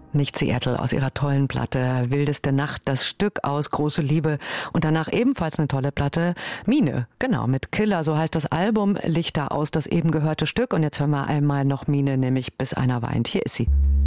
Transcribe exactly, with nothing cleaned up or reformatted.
Nicht Seattle aus ihrer tollen Platte Wildeste Nacht, das Stück aus Große Liebe und danach ebenfalls eine tolle Platte Mine, genau, mit Killer, so heißt das Album, Lichter aus, das eben gehörte Stück und jetzt hören wir einmal noch Mine, nämlich Bis einer weint. Hier ist sie.